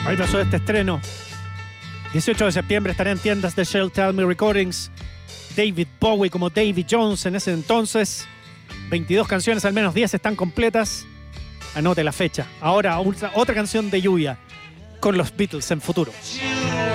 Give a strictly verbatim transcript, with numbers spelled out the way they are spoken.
Ahí pasó este estreno. dieciocho de septiembre estará en tiendas de Shell Tell Me Recordings. David Bowie como Davy Jones en ese entonces. veintidós canciones, al menos diez están completas. Anote la fecha. Ahora otra, otra canción de lluvia con los Beatles en futuro.